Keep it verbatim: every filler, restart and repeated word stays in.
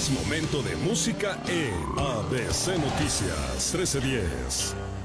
Es momento de música en A B C Noticias trece diez.